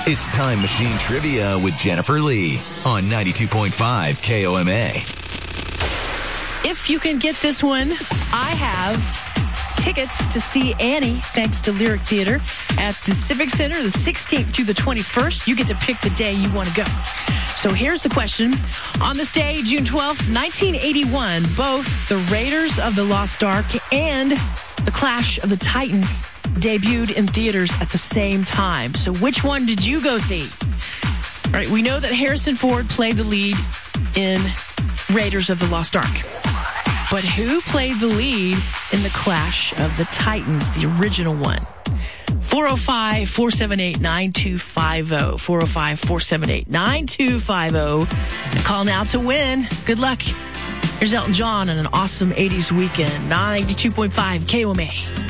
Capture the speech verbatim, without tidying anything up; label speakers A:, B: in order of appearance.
A: It's Time Machine Trivia with Jennifer Lee on ninety-two point five K O M A.
B: If you can get this one, I have tickets to see Annie, thanks to Lyric Theater, at the Civic Center the sixteenth through the twenty-first. You get to pick the day you want to go. So here's the question. On this day, June twelfth, nineteen eighty-one, both the Raiders of the Lost Ark and the Clash of the Titans debuted in theaters at the same time. So which one did you go see? All right, we know that Harrison Ford played the lead in Raiders of the Lost Ark. But who played the lead in the Clash of the Titans, the original one? four oh five, four seven eight, nine two five oh. four oh five, four seven eight, nine two five oh. And call now to win. Good luck. Here's Elton John and an awesome eighties weekend. ninety-two point five K O M A.